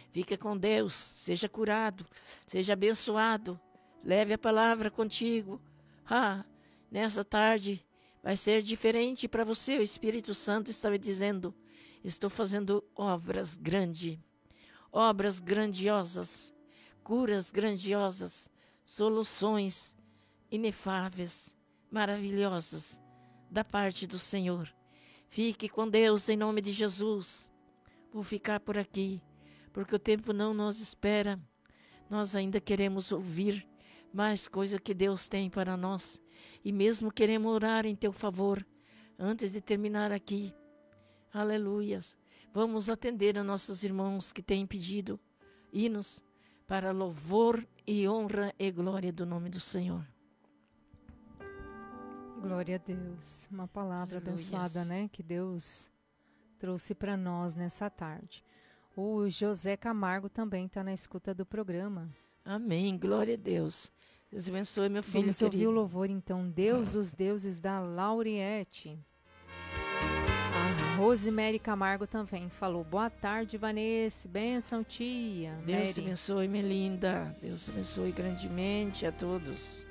Fica com Deus, seja curado, seja abençoado. Leve a palavra contigo. Nessa tarde vai ser diferente para você. O Espírito Santo estava dizendo: estou fazendo obras grandes, obras grandiosas, curas grandiosas, soluções inefáveis, maravilhosas da parte do Senhor. Fique com Deus em nome de Jesus. Vou ficar por aqui, porque o tempo não nos espera. Nós ainda queremos ouvir mais coisa que Deus tem para nós. E mesmo queremos orar em teu favor, antes de terminar aqui. Aleluias. Vamos atender a nossos irmãos que têm pedido hinos para louvor e honra e glória do nome do Senhor. Glória a Deus. Uma palavra Aleluias. abençoada, né? Que Deus trouxe para nós nessa tarde. O José Camargo também está na escuta do programa. Amém. Glória a Deus. Deus abençoe meu filho Vamos querido. ouvir o louvor, então. Deus dos deuses, da Lauriette. A Rosemary Camargo também falou. Boa tarde, Vanessa. Bênção, tia. Deus te Mary. abençoe, minha linda. Deus abençoe grandemente a todos.